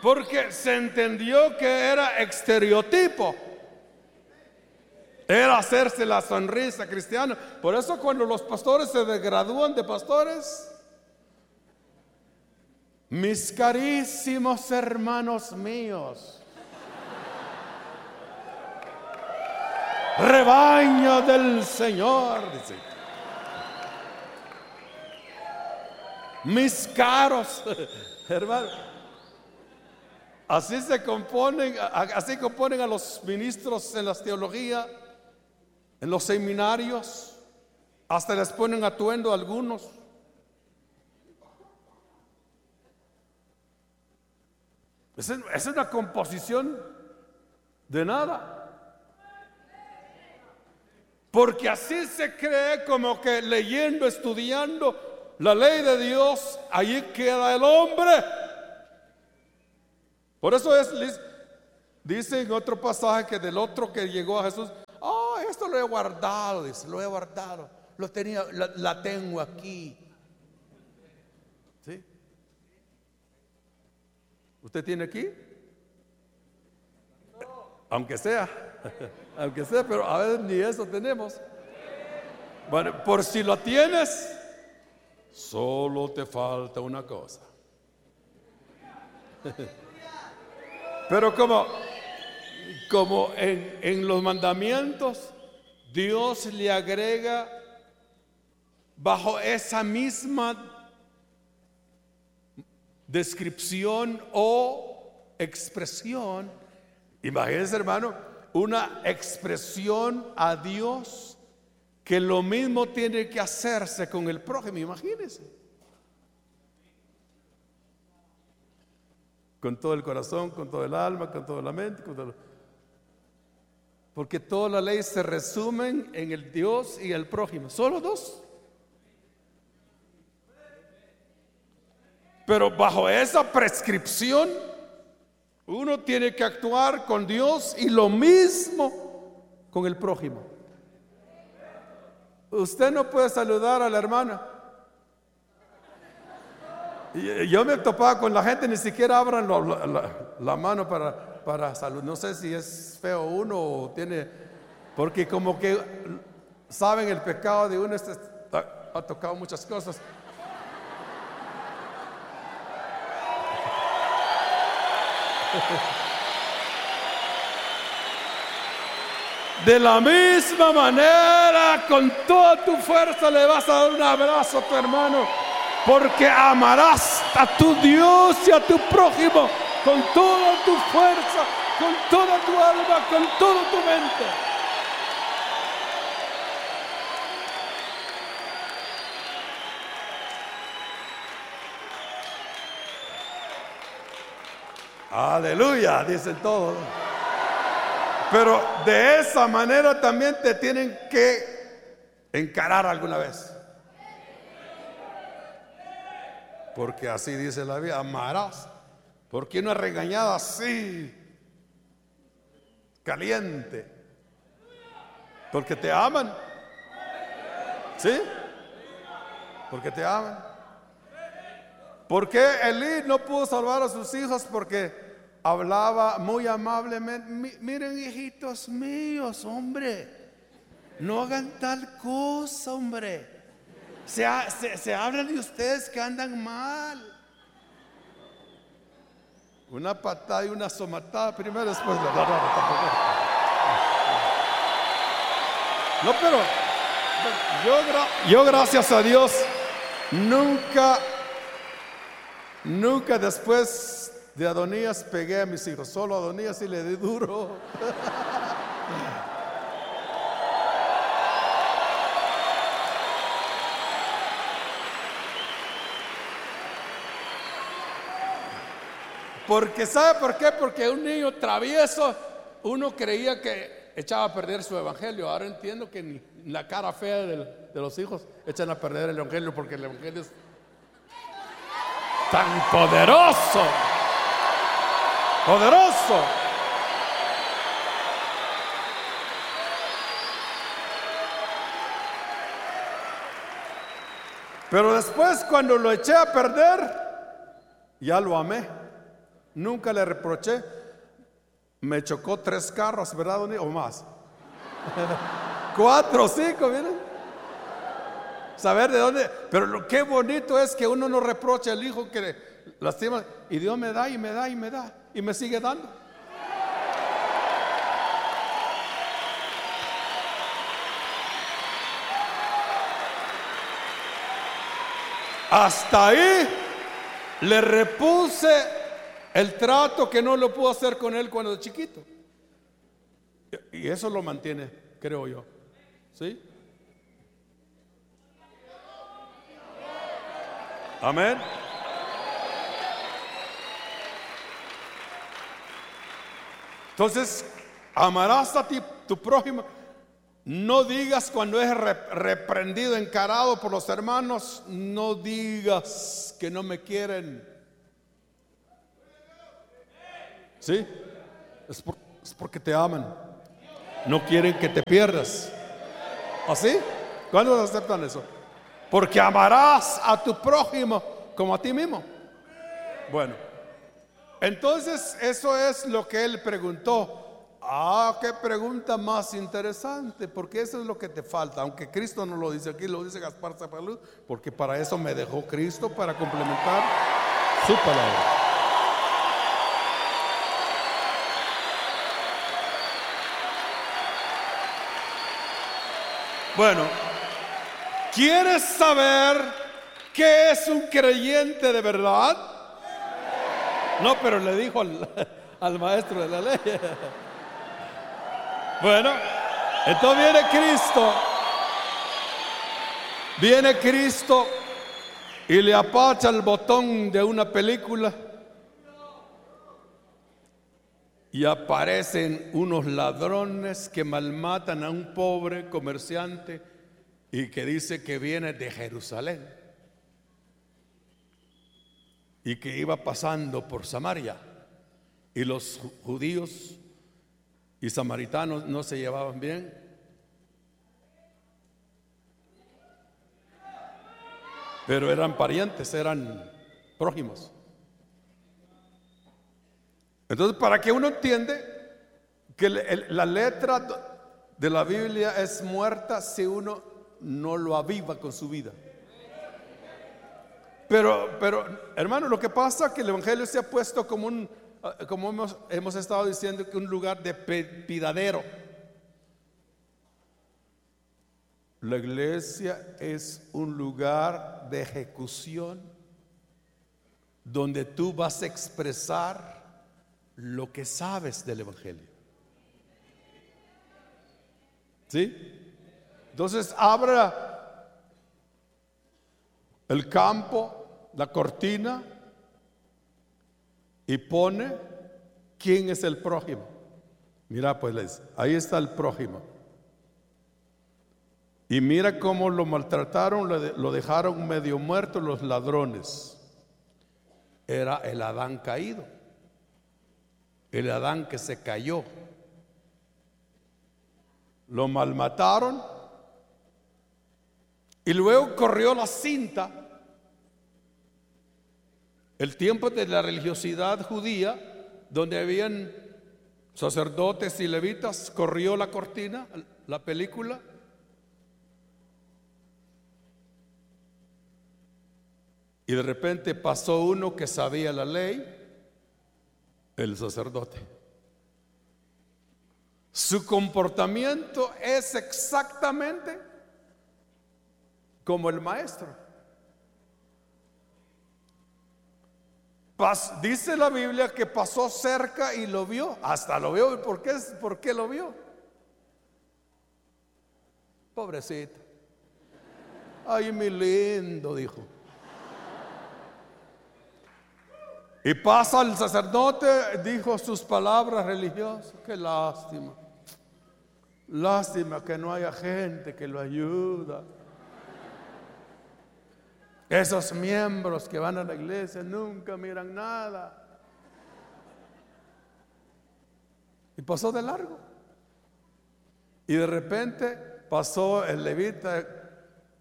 Porque se entendió que era estereotipo. Era hacerse la sonrisa cristiana. Por eso cuando los pastores se gradúan de pastores, mis carísimos hermanos míos, rebaño del Señor, dice, mis caros hermanos, así componen a los ministros en la teología, en los seminarios, hasta les ponen atuendo a algunos. Es una composición de nada. Porque así se cree como que leyendo, estudiando la ley de Dios, allí queda el hombre. Por eso dice en otro pasaje que del otro que llegó a Jesús, esto lo he guardado, dice, lo he guardado, lo tenía, la tengo aquí. ¿Sí? ¿Usted tiene aquí? Aunque sea, pero a veces ni eso tenemos. Bueno, por si lo tienes, solo te falta una cosa. Pero como en los mandamientos, Dios le agrega bajo esa misma descripción o expresión, imagínense, hermano, una expresión a Dios que lo mismo tiene que hacerse con el prójimo, imagínense. Con todo el corazón, con todo el alma, con toda la mente, porque toda la ley se resumen en el Dios y el prójimo, solo dos. Pero bajo esa prescripción, uno tiene que actuar con Dios y lo mismo con el prójimo. Usted no puede saludar a la hermana. Yo me topaba con la gente, ni siquiera abran la mano para salud. No sé si es feo uno o tiene, porque como que saben el pecado de uno, ha tocado muchas cosas. De la misma manera, con toda tu fuerza le vas a dar un abrazo a tu hermano, porque amarás a tu Dios y a tu prójimo con toda tu fuerza, con toda tu alma, con toda tu mente. Aleluya, dicen todos. Pero de esa manera también te tienen que encarar alguna vez. Porque así dice la Biblia, amarás. ¿Por qué no es regañada así? Caliente. Porque te aman. ¿Sí? Porque te aman. ¿Por qué Elí no pudo salvar a sus hijos? Porque hablaba muy amablemente. Miren, hijitos míos, hombre, no hagan tal cosa, hombre. Se habla de ustedes que andan mal. Una patada y una somatada primero, después no, pero yo gracias a Dios nunca después de Adonías pegué a mis hijos. Solo a Adonías sí le di duro. Porque ¿sabe por qué? Porque un niño travieso, uno creía que echaba a perder su evangelio. Ahora entiendo que ni la cara fea de los hijos echan a perder el evangelio, porque el evangelio es tan poderoso. Poderoso. Pero después, cuando lo eché a perder, ya lo amé. Nunca le reproché. Me chocó 3 carros, ¿verdad, don? O más. 4 o 5, miren. Saber de dónde. Pero qué bonito es que uno no reproche al hijo que le lastima. Y Dios me da y me da y me da. Y me sigue dando. Hasta ahí le repuse el trato que no lo pudo hacer con él cuando era chiquito. Y eso lo mantiene, creo yo. ¿Sí? Amén. Entonces, amarás a ti, tu prójimo. No digas cuando es reprendido, encarado por los hermanos, no digas que no me quieren. ¿Sí? Es porque te aman. No quieren que te pierdas. ¿Así? ¿Cuándo aceptan eso? Porque amarás a tu prójimo como a ti mismo. Bueno, entonces eso es lo que él preguntó. Ah, qué pregunta más interesante, porque eso es lo que te falta. Aunque Cristo no lo dice aquí, lo dice Gaspar Zapalú, porque para eso me dejó Cristo, para complementar su palabra. Bueno, ¿quieres saber qué es un creyente de verdad? No, pero le dijo al maestro de la ley. Bueno, entonces viene Cristo y le apacha el botón de una película y aparecen unos ladrones que malmatan a un pobre comerciante y que dice que viene de Jerusalén y que iba pasando por Samaria, y los judíos y samaritanos no se llevaban bien. Pero eran parientes, eran prójimos. Entonces, para que uno entiende que la letra de la Biblia es muerta si uno no lo aviva con su vida. Pero hermano, lo que pasa es que el evangelio se ha puesto como hemos estado diciendo, que un lugar de pidadero. La iglesia es un lugar de ejecución donde tú vas a expresar lo que sabes del evangelio. ¿Sí? Entonces abra el campo, la cortina, y pone quién es el prójimo. Mira, pues ahí está el prójimo. Y mira cómo lo maltrataron, lo dejaron medio muerto los ladrones. Era el Adán caído, el Adán que se cayó. Lo malmataron y luego corrió la cinta. El tiempo de la religiosidad judía, donde habían sacerdotes y levitas, corrió la cortina, la película. Y de repente pasó uno que sabía la ley, el sacerdote. Su comportamiento es exactamente como el maestro. Dice la Biblia que pasó cerca y lo vio, hasta lo vio. ¿Y por qué lo vio? Pobrecito. Ay, mi lindo, dijo. Y pasa el sacerdote, dijo sus palabras religiosas. Qué lástima. Lástima que no haya gente que lo ayuda. Esos miembros que van a la iglesia nunca miran nada. Y pasó de largo. Y de repente pasó el levita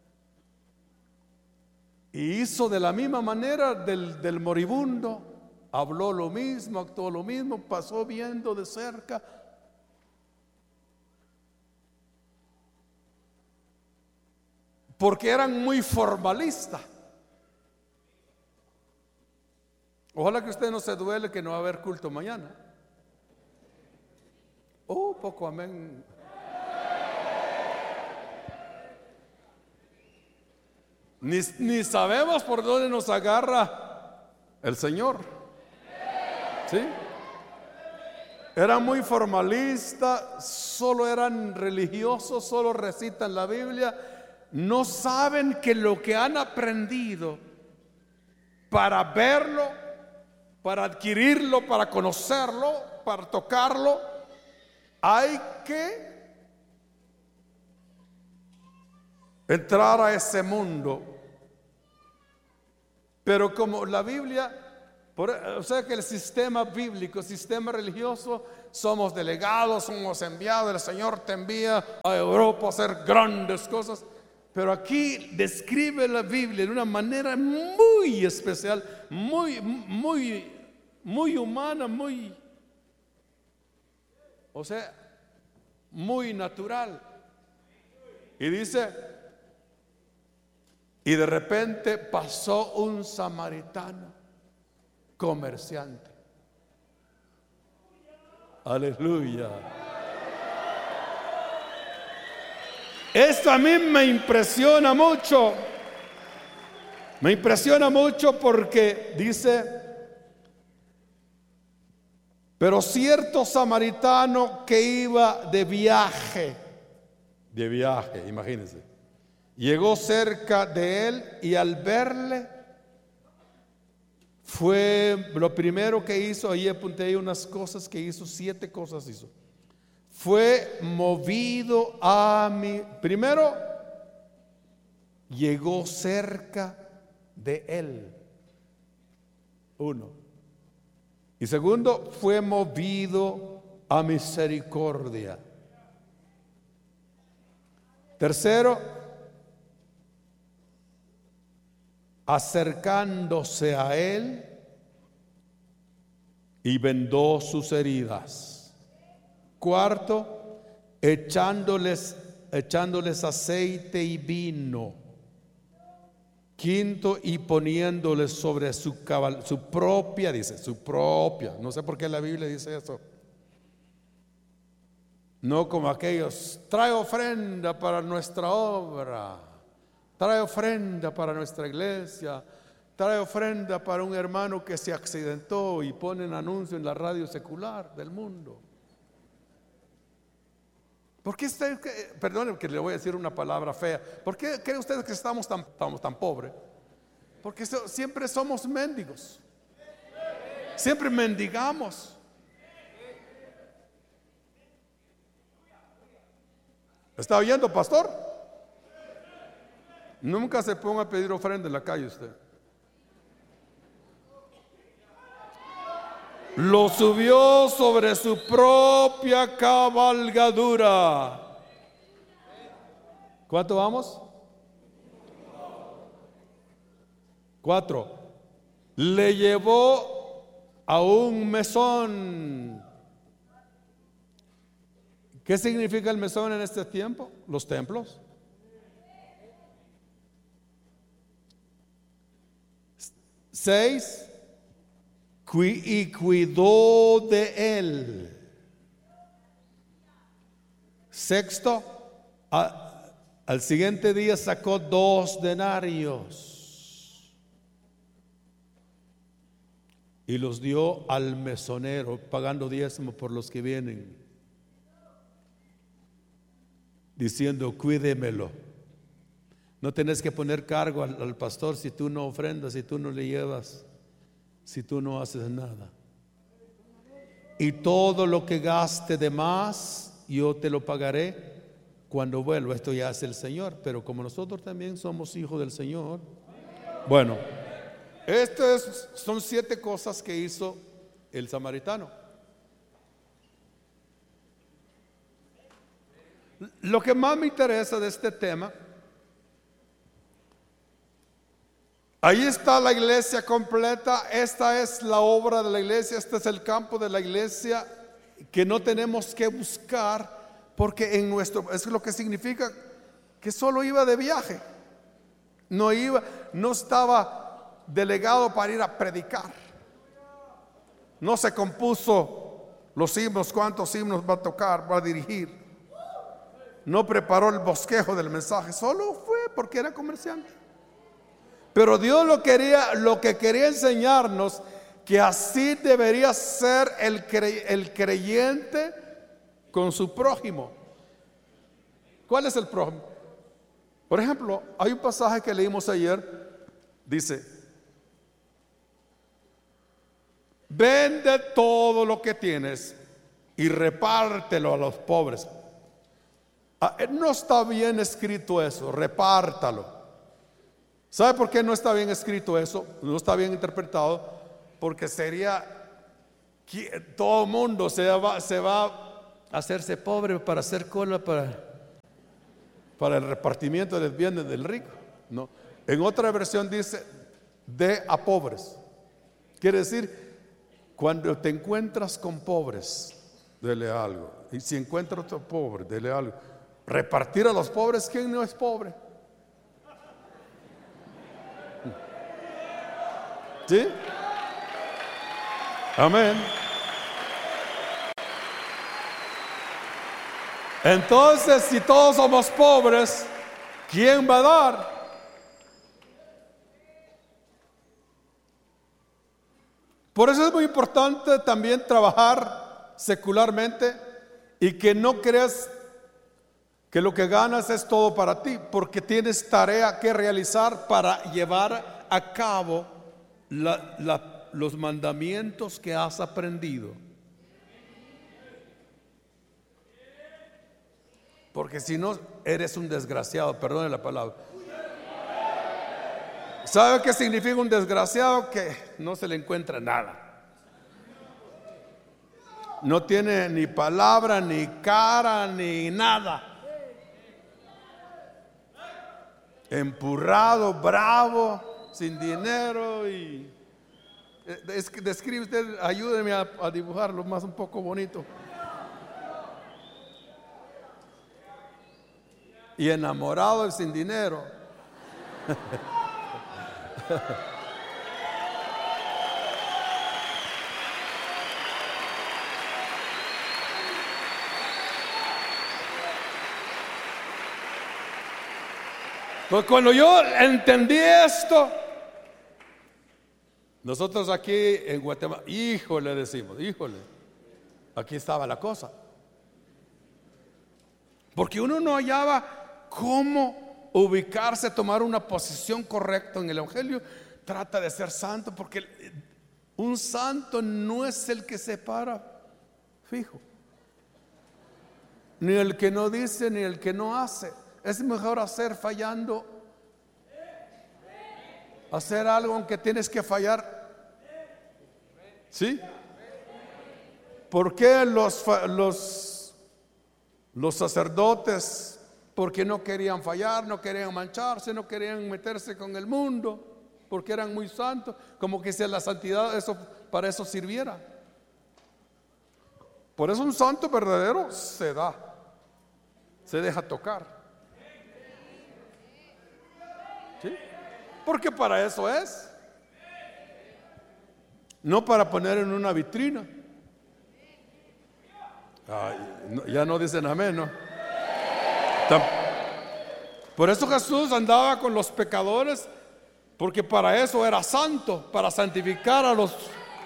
y hizo de la misma manera del moribundo. habló lo mismo, actuó lo mismo, pasó viendo de cerca. Porque eran muy formalistas. Ojalá que usted no se duele que no va a haber culto mañana. Poco amén. Ni sabemos por dónde nos agarra el Señor. ¿Sí? Eran muy formalistas, solo eran religiosos, solo recitan la Biblia. No saben que lo que han aprendido para verlo, para adquirirlo, para conocerlo, para tocarlo, hay que entrar a ese mundo. Pero como la Biblia, o sea que el sistema bíblico, el sistema religioso, somos delegados, somos enviados, el Señor te envía a Europa a hacer grandes cosas. Pero aquí describe la Biblia de una manera muy especial, muy humana, muy natural. Y dice, y de repente pasó un samaritano comerciante. Aleluya. Esto a mí me impresiona mucho. Me impresiona mucho porque dice, pero cierto samaritano que iba de viaje, imagínense, llegó cerca de él y al verle, fue lo primero que hizo. Ahí apunté ahí unas cosas que hizo, 7 cosas hizo. Fue movido a mí. Primero, llegó cerca de él. 1. Y segundo, fue movido a misericordia. Tercero, acercándose a él y vendó sus heridas. Cuarto, echándoles aceite y vino. Quinto, y poniéndoles sobre su propia, dice, su propia. No sé por qué la Biblia dice eso. No como aquellos, trae ofrenda para nuestra obra, trae ofrenda para nuestra iglesia, trae ofrenda para un hermano que se accidentó y ponen anuncio en la radio secular del mundo. ¿Por qué usted, perdone que le voy a decir una palabra fea, por qué cree usted que estamos tan pobres? Porque siempre somos mendigos, siempre mendigamos. ¿Está oyendo, pastor? Nunca se ponga a pedir ofrenda en la calle usted. Lo subió sobre su propia cabalgadura. ¿Cuánto vamos? 4. Le llevó a un mesón. ¿Qué significa el mesón en este tiempo? Los templos. 6. Y cuidó de él. 6. Al siguiente día sacó 2 denarios y los dio al mesonero, pagando diezmo por los que vienen, diciendo, cuídemelo. No tenés que poner cargo al pastor si tú no ofrendas, si tú no le llevas, si tú no haces nada. Y todo lo que gaste de más, yo te lo pagaré cuando vuelva. Esto ya hace el Señor, pero como nosotros también somos hijos del Señor. Bueno, son 7 cosas que hizo el samaritano. Lo que más me interesa de este tema, Ahí está la iglesia completa. Esta es la obra de la iglesia. Este es el campo de la iglesia que no tenemos que buscar, porque en nuestro, es lo que significa que solo iba de viaje. No estaba delegado para ir a predicar. No se compuso los himnos, cuántos himnos va a tocar, va a dirigir. No preparó el bosquejo del mensaje, solo fue porque era comerciante. Pero Dios lo que quería enseñarnos, que así debería ser el creyente con su prójimo. ¿Cuál es el prójimo? Por ejemplo, hay un pasaje que leímos ayer, dice: vende todo lo que tienes y repártelo a los pobres. No está bien escrito eso, repártalo. ¿Sabe por qué no está bien escrito eso? No está bien interpretado, porque sería que todo el mundo se va a hacerse pobre para hacer cola para el repartimiento del bienes del rico. No. En otra versión dice: de a pobres. Quiere decir, cuando te encuentras con pobres, dele algo. Y si encuentras otro pobre, dele algo. Repartir a los pobres, ¿quién no es pobre? ¿Sí? Amén. Entonces, si todos somos pobres, ¿quién va a dar? Por eso es muy importante también trabajar secularmente y que no creas que lo que ganas es todo para ti, porque tienes tarea que realizar para llevar a cabo los mandamientos que has aprendido. Porque si no, eres un desgraciado, perdone la palabra. ¿Sabe qué significa un desgraciado? Que no se le encuentra nada. No tiene ni palabra, ni cara, ni nada. Empurrado, bravo, sin dinero. Y describe usted, ayúdeme a dibujarlo más un poco bonito. Y enamorado y sin dinero. Pues cuando yo entendí esto, nosotros aquí en Guatemala, híjole, decimos, híjole, aquí estaba la cosa. Porque uno no hallaba cómo ubicarse, tomar una posición correcta en el Evangelio. Trata de ser santo, porque un santo no es el que se para fijo, ni el que no dice, ni el que no hace. Es mejor hacer fallando, hacer algo aunque tienes que fallar. ¿Sí? ¿Por qué los sacerdotes? Porque no querían fallar, no querían mancharse, no querían meterse con el mundo, porque eran muy santos, como que si la santidad para eso sirviera. Por eso un santo verdadero se deja tocar. ¿Sí? Porque para eso es, no para poner en una vitrina. Ya no dicen amén, ¿no? Por eso Jesús andaba con los pecadores, porque para eso era santo, para santificar a los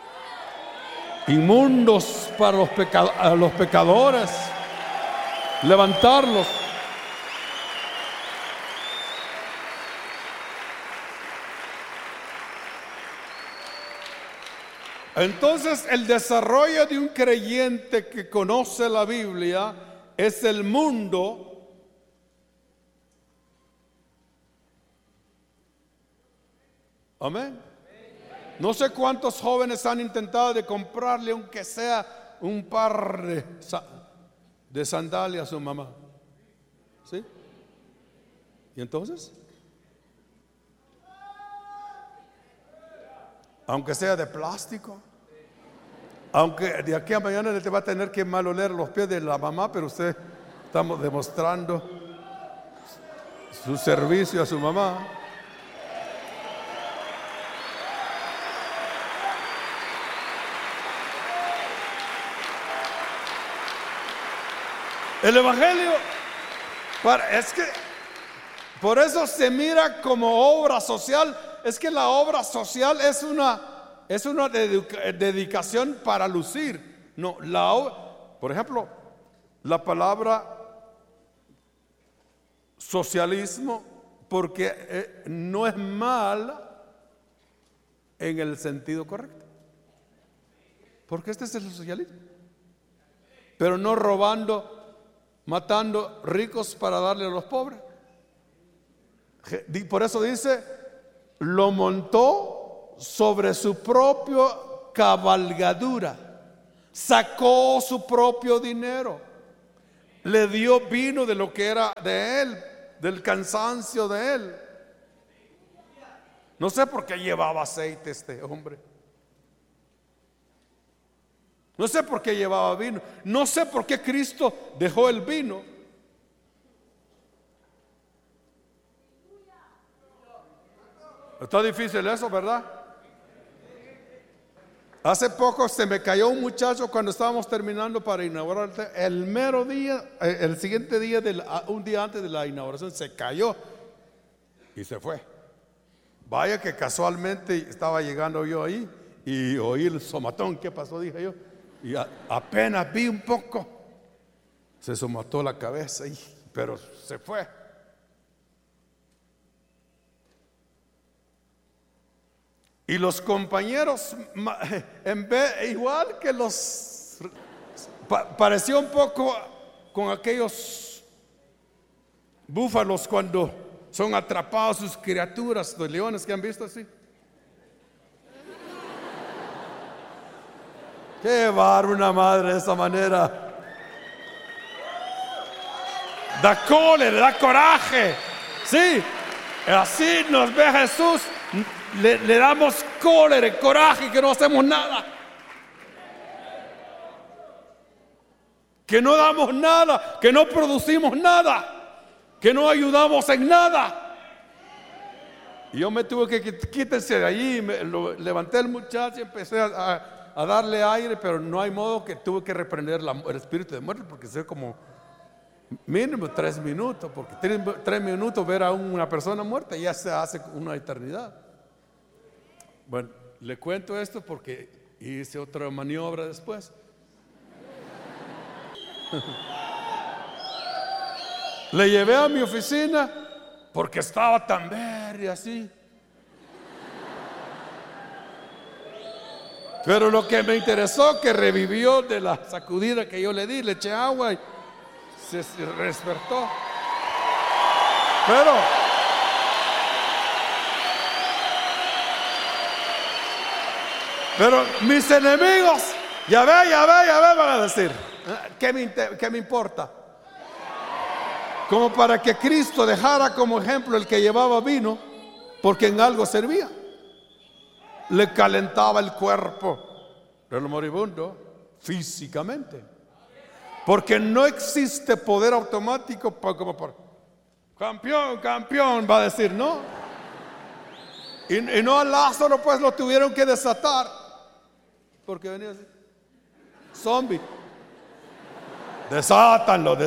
inmundos, para a los pecadores, levantarlos. Entonces, el desarrollo de un creyente que conoce la Biblia es el mundo amén. No sé cuántos jóvenes han intentado de comprarle aunque sea un par de sandalias a su mamá. ¿Sí? ¿Y entonces? aunque sea de plástico, aunque de aquí a mañana le te va a tener que mal oler los pies de la mamá, pero usted estamos demostrando su servicio a su mamá. El evangelio, es que por eso se mira como obra social. Es que la obra social es una dedicación para lucir. No, por ejemplo, la palabra socialismo, porque no es mala en el sentido correcto, porque este es el socialismo, pero no robando, matando ricos para darle a los pobres. Por eso dice, lo montó sobre su propia cabalgadura, sacó su propio dinero, le dio vino de lo que era de él, del cansancio de él. No sé por qué llevaba aceite este hombre, no sé por qué llevaba vino, no sé por qué Cristo dejó el vino. Está difícil eso, ¿verdad? Hace poco se me cayó un muchacho cuando estábamos terminando para inaugurar el mero día, el siguiente día, un día antes de la inauguración, se cayó y se fue. Vaya que casualmente estaba llegando yo ahí y oí el somatón. ¿Qué pasó? Dije yo. Y apenas vi un poco, se somató la cabeza, pero se fue. Y los compañeros, igual que pareció un poco con aquellos búfalos cuando son atrapados sus criaturas, los leones que han visto así. Qué bárbaro, una madre de esa manera. Da cólera, da coraje. Sí, así nos ve Jesús. Le damos cólera, coraje, que no hacemos nada, que no damos nada, que no producimos nada, que no ayudamos en nada. Y yo me tuve que quítense de allí, levanté al muchacho y empecé a darle aire, pero no hay modo, que tuve que reprender el espíritu de muerte, porque sé como mínimo 3 minutos, porque 3 minutos ver a una persona muerta ya se hace una eternidad. Bueno, le cuento esto porque hice otra maniobra después. Le llevé a mi oficina porque estaba tan verde así. Pero lo que me interesó, que revivió de la sacudida que yo le di, le eché agua y se despertó. Pero mis enemigos, ya ve, van a decir, ¿qué me importa? Como para que Cristo dejara como ejemplo el que llevaba vino, porque en algo servía. Le calentaba el cuerpo del moribundo físicamente, porque no existe poder automático como por campeón, va a decir, ¿no? Y no a Lázaro, pues lo tuvieron que desatar, porque venía así, zombie. Desátanlo.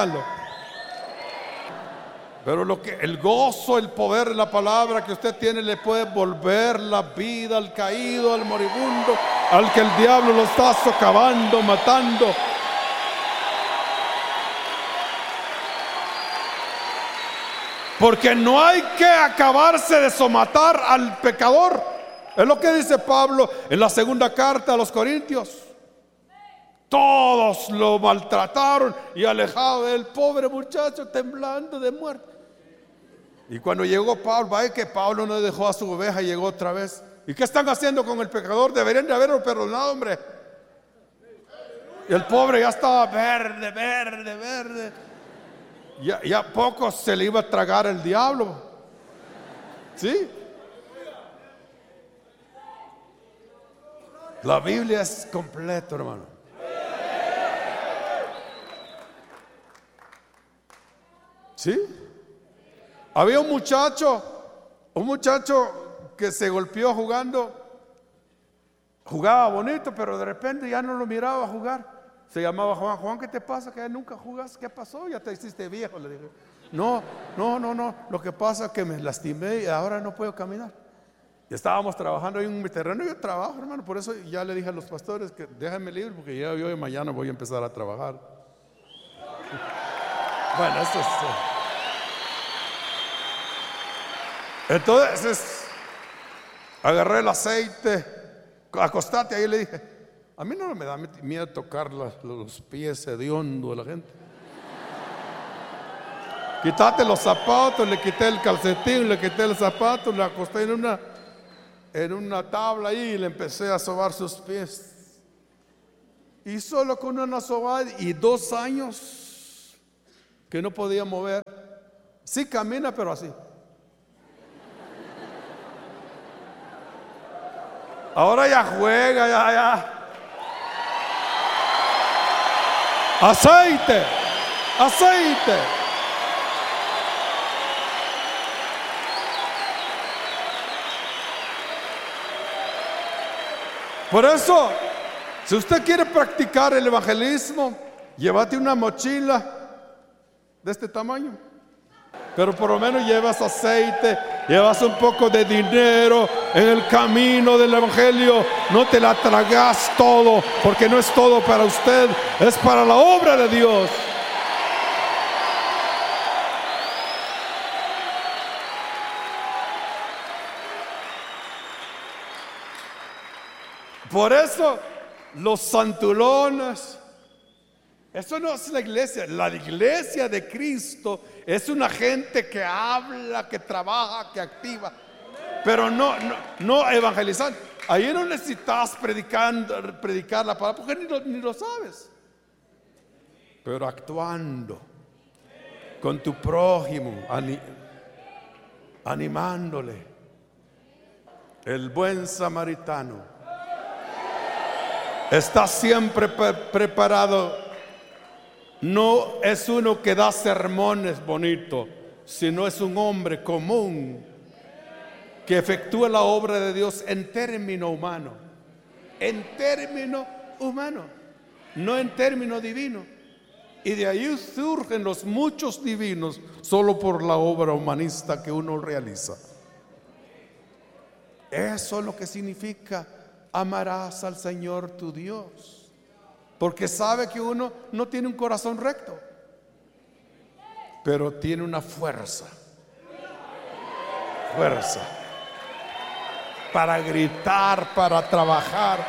Pero el gozo, el poder de la palabra que usted tiene le puede volver la vida al caído, al moribundo, al que el diablo lo está socavando, matando. Porque no hay que acabarse de somatar al pecador. Es lo que dice Pablo en la segunda carta a los Corintios. Todos lo maltrataron y alejado del pobre muchacho temblando de muerte. Y cuando llegó Pablo, vaya que Pablo no dejó a su oveja y llegó otra vez. ¿Y qué están haciendo con el pecador? Deberían de haberlo perdonado, hombre. Y el pobre ya estaba verde. Ya poco se le iba a tragar el diablo. ¿Sí? La Biblia es completa, hermano. ¿Sí? Había un muchacho que se golpeó jugando. Jugaba bonito, pero de repente ya no lo miraba jugar. Se llamaba Juan. Juan, ¿qué te pasa? Que nunca jugaste. ¿Qué pasó? Ya te hiciste viejo, le dije. No. Lo que pasa es que me lastimé y ahora no puedo caminar. Y estábamos trabajando ahí en mi terreno. Yo trabajo, hermano. Por eso ya le dije a los pastores que déjenme libre, porque ya yo mañana voy a empezar a trabajar. Bueno, esto es... Entonces agarré el aceite, acostate ahí, le dije. A mí no me da miedo tocar los pies hediondos de la gente. Quítate los zapatos, le quité el calcetín, le quité el zapato, le acosté en una tabla ahí y le empecé a sobar sus pies. Y solo con una sobada y 2 años que no podía mover. Sí camina, pero así. Ahora ya juega, ya. Aceite. Por eso, si usted quiere practicar el evangelismo, llévate una mochila de este tamaño. Pero por lo menos llevas aceite, llevas un poco de dinero en el camino del evangelio. No te la tragas todo, porque no es todo para usted, es para la obra de Dios. Por eso los santulones, eso no es la iglesia. La iglesia de Cristo es una gente que habla, que trabaja, que activa, pero no evangelizar. Ahí no necesitas predicar la palabra, porque ni lo sabes. Pero actuando con tu prójimo, animándole. El buen samaritano está siempre preparado. No es uno que da sermones bonitos, sino es un hombre común que efectúa la obra de Dios en término humano. En término humano, no en término divino. Y de ahí surgen los muchos divinos solo por la obra humanista que uno realiza. Eso es lo que significa: amarás al Señor tu Dios, porque sabe que uno no tiene un corazón recto, pero tiene una fuerza para gritar, para trabajar.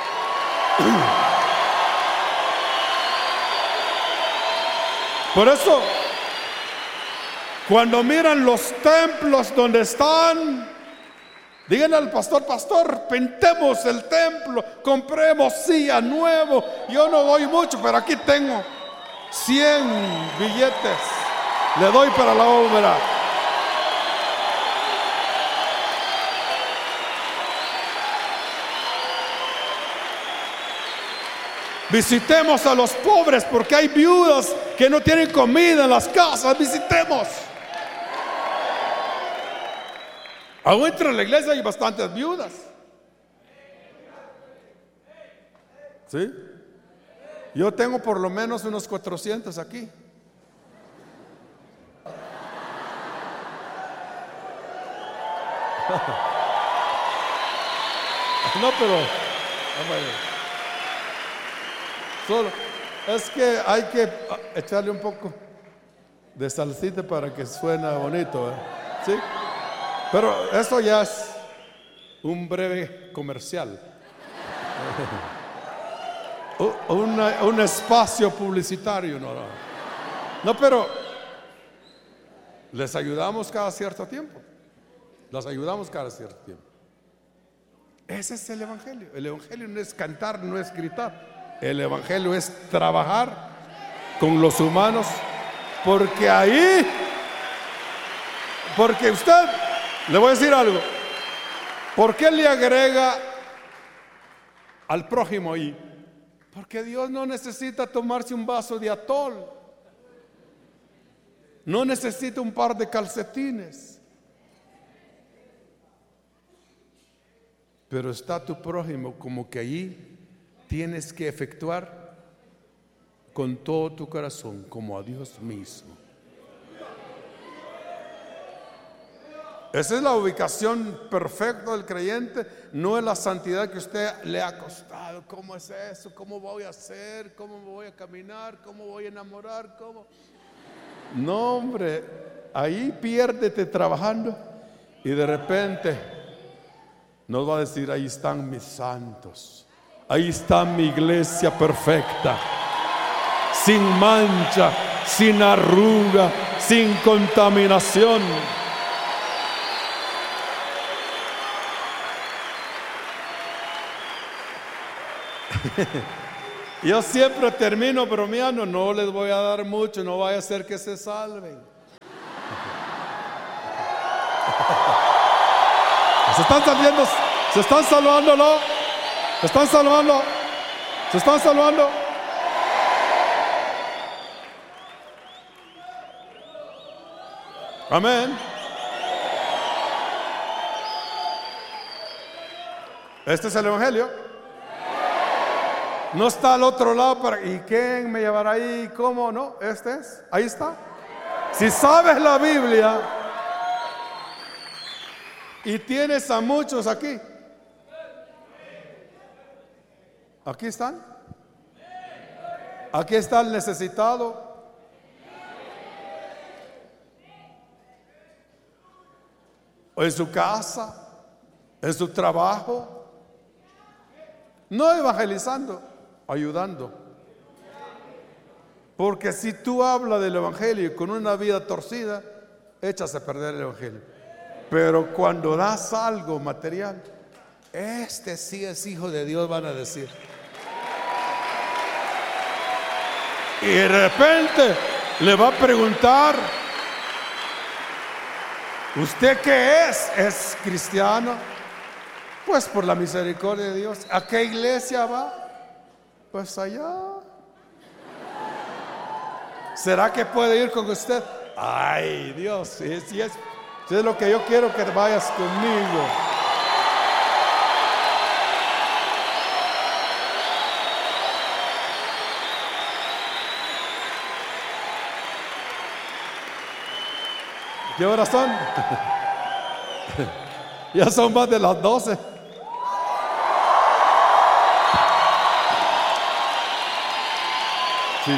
Por eso, cuando miran los templos donde están, díganle al pastor: pastor, pintemos el templo, compremos silla nuevo. Yo no doy mucho, pero aquí tengo 100 billetes, le doy para la obra. Visitemos a los pobres, porque hay viudas que no tienen comida en las casas. Visitemos. Aún dentro de la iglesia hay bastantes viudas. ¿Sí? Yo tengo por lo menos unos 400 aquí. No, pero solo es que hay que echarle un poco de salsita para que suene bonito, ¿eh? ¿Sí? Pero eso ya es un breve comercial. Un espacio publicitario. No, pero les ayudamos cada cierto tiempo. Las ayudamos cada cierto tiempo. Ese es el evangelio. El evangelio no es cantar, no es gritar. El evangelio es trabajar con los humanos, porque usted, le voy a decir algo: ¿por qué le agrega al prójimo ahí. Porque Dios no necesita tomarse un vaso de atol. No necesita un par de calcetines. Pero está tu prójimo como que allí tienes que efectuar con todo tu corazón, como a Dios mismo. Esa es la ubicación perfecta del creyente, no es la santidad que a usted le ha costado. ¿Cómo es eso? ¿Cómo voy a hacer? ¿Cómo me voy a caminar? ¿Cómo voy a enamorar? ¿Cómo? No, hombre, ahí piérdete trabajando y de repente nos va a decir: ahí están mis santos, ahí está mi iglesia perfecta, sin mancha, sin arruga, sin contaminación. Yo siempre termino bromeando, no les voy a dar mucho, no vaya a ser que se salven. Se están saliendo, se están salvando, ¿no? Se están salvando, se están salvando. Amén. Este es el evangelio. No está al otro lado ¿y quién me llevará ahí? ¿Cómo? No, este es, ahí está. Si sabes la Biblia y tienes a muchos aquí, aquí están. Aquí está el necesitado. O en su casa, en su trabajo, no evangelizando, ayudando. Porque si tú hablas del evangelio con una vida torcida, echas a perder el evangelio. Pero cuando das algo material, este sí es hijo de Dios, van a decir. Y de repente le va a preguntar: ¿usted qué es? ¿Es cristiano? Pues por la misericordia de Dios. ¿A qué iglesia va? Pues allá. ¿Será que puede ir con usted? Ay, Dios, si es lo que yo quiero, que vayas conmigo. ¿Qué horas son? Ya son más de las 12. Sí.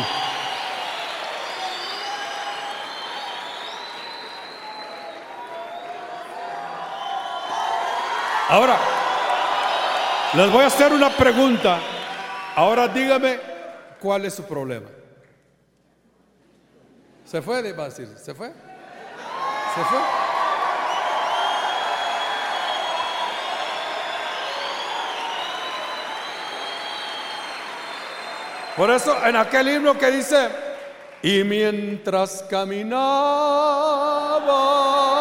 Ahora, les voy a hacer una pregunta. Ahora dígame, ¿cuál es su problema? ¿Se fue? Va a decir, ¿se fue? ¿Se fue? Por eso en aquel himno que dice: y mientras caminaba